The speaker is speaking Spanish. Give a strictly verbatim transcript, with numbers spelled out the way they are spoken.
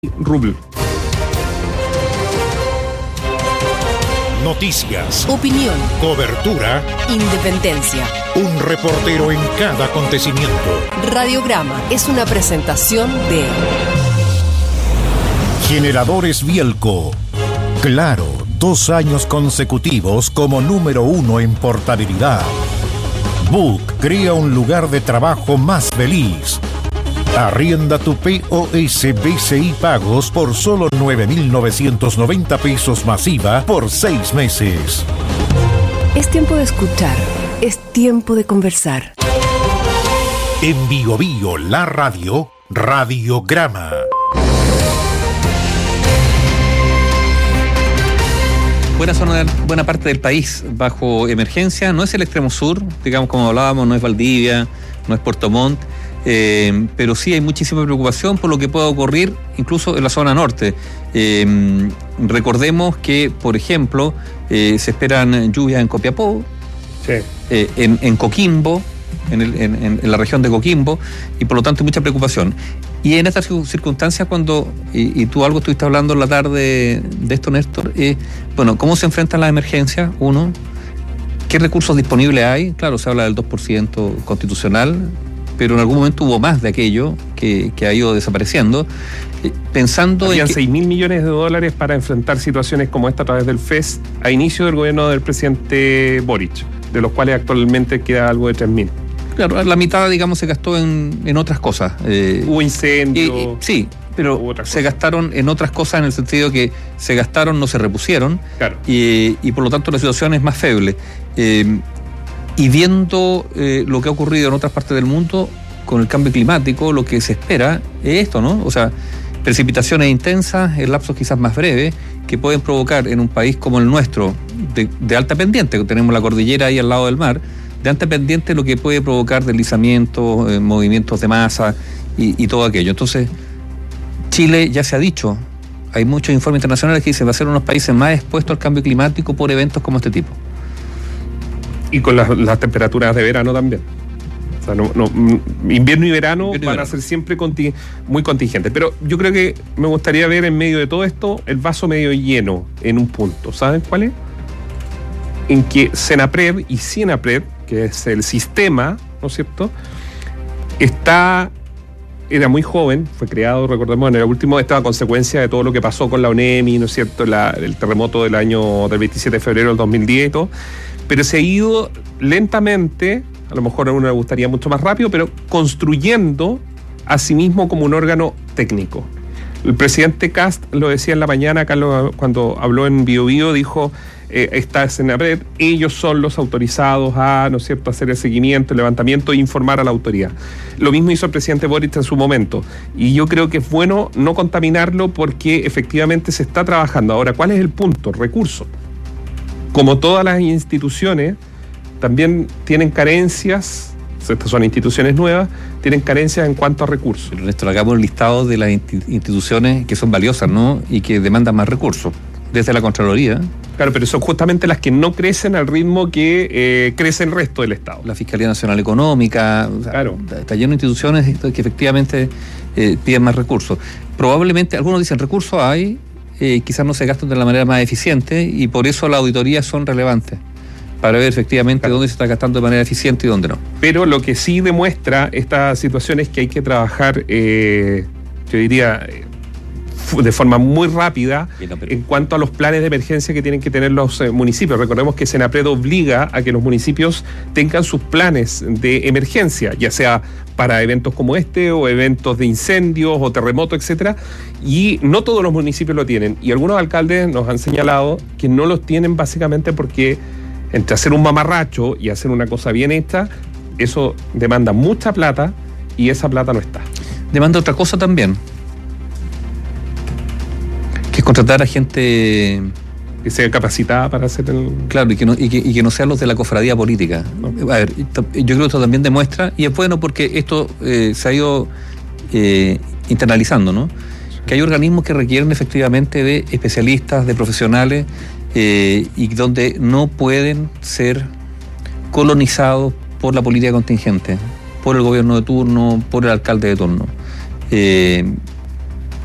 Rubl. Noticias, opinión, cobertura, independencia. Un reportero en cada acontecimiento. Radiograma es una presentación de Generadores Bielco. Claro, dos años consecutivos como número uno en portabilidad. Book crea un lugar de trabajo más feliz. Arrienda tu P O S B C I Pagos por solo nueve mil novecientos noventa pesos masiva por seis meses. Es tiempo de escuchar, es tiempo de conversar. En Bio Bio, la radio, Radiograma. Buena zona, buena parte del país bajo emergencia. No es el extremo sur, digamos, como hablábamos, no es Valdivia, no es Puerto Montt. Eh, pero sí hay muchísima preocupación por lo que pueda ocurrir incluso en la zona norte. Eh, recordemos que, por ejemplo, eh, se esperan lluvias en Copiapó, Sí. eh, en, en Coquimbo, en, el, en, en la región de Coquimbo, y por lo tanto hay mucha preocupación. Y en estas circunstancias, cuando, y, y tú algo estuviste hablando en la tarde de esto, Néstor, eh, bueno, ¿cómo se enfrentan las emergencias? Uno, ¿qué recursos disponibles hay? Claro, se habla del dos por ciento constitucional, pero en algún momento hubo más de aquello que, que ha ido desapareciendo. Eh, pensando Habían en que... seis mil millones de dólares para enfrentar situaciones como esta a través del F E S a inicio del gobierno del presidente Boric, de los cuales actualmente queda algo de tres mil. Claro, la mitad, digamos, se gastó en, en otras cosas. Eh, Hubo incendios. y- y- sí, pero Hubo otras se cosas. gastaron en otras cosas en el sentido que se gastaron, no se repusieron, Claro. y, y por lo tanto la situación es más feble. Eh, y viendo eh, lo que ha ocurrido en otras partes del mundo con el cambio climático, lo que se espera es esto, ¿no? O sea, precipitaciones intensas en lapsos quizás más breves que pueden provocar en un país como el nuestro, de, de alta pendiente, que tenemos la cordillera ahí al lado del mar, de alta pendiente lo que puede provocar deslizamientos, eh, movimientos de masa y, y todo aquello. Entonces, Chile ya se ha dicho, hay muchos informes internacionales que dicen va a ser uno de los países más expuestos al cambio climático por eventos como este tipo. Y con las, las temperaturas de verano también. O sea, no, no, mm, invierno y verano Invierno y van verano. a ser siempre conti- muy contingentes. Pero yo creo que me gustaría ver en medio de todo esto el vaso medio lleno en un punto. ¿Saben cuál es? En que Senapred y Sinapred, que es el sistema, ¿no es cierto?, está... Era muy joven, fue creado, recordemos, en el último, esta a consecuencia de todo lo que pasó con la ONEMI, ¿no es cierto?, la, el terremoto del año del veintisiete de febrero del dos mil diez y todo, pero se ha ido lentamente, a lo mejor a uno le gustaría mucho más rápido, pero construyendo a sí mismo como un órgano técnico. El presidente Kast lo decía en la mañana, Carlos, cuando habló en Bio Bio, dijo, eh, esta es en red, ellos son los autorizados a, ¿no es cierto?, hacer el seguimiento, el levantamiento e informar a la autoridad. Lo mismo hizo el presidente Boric en su momento. Y yo creo que es bueno no contaminarlo porque efectivamente se está trabajando. Ahora, ¿cuál es el punto? Recursos. Como todas las instituciones, también tienen carencias, estas son instituciones nuevas, tienen carencias en cuanto a recursos. Pero Néstor, hagamos un listado de las insti- instituciones que son valiosas, ¿no? Y que demandan más recursos. Desde la Contraloría, Claro, pero son justamente las que no crecen al ritmo que eh, crece el resto del Estado. la Fiscalía Nacional Económica, o sea, Claro. está lleno de instituciones que efectivamente eh, piden más recursos. Probablemente, algunos dicen, recursos hay, eh, quizás no se gastan de la manera más eficiente y por eso las auditorías son relevantes, para ver efectivamente Claro. dónde se está gastando de manera eficiente y dónde no. Pero lo que sí demuestra esta situación es que hay que trabajar, eh, yo diría, eh, fu- de forma muy rápida Y no, pero- en cuanto a los planes de emergencia que tienen que tener los eh, municipios. Recordemos que Senapred obliga a que los municipios tengan sus planes de emergencia, ya sea para eventos como este o eventos de incendios o terremotos, etcétera, y no todos los municipios lo tienen. Y algunos alcaldes nos han señalado que no los tienen básicamente porque entre hacer un mamarracho y hacer una cosa bien hecha, eso demanda mucha plata y esa plata no está. Demanda otra cosa también, que es contratar a gente, Que sea capacitada para hacer el... claro, y que no, y que, y que no sean los de la cofradía política. A ver, yo creo que esto también demuestra, y es bueno porque esto eh, se ha ido eh, internalizando, ¿no? Que hay organismos que requieren efectivamente de especialistas, de profesionales, eh, y donde no pueden ser colonizados por la política contingente, por el gobierno de turno, por el alcalde de turno. Eh,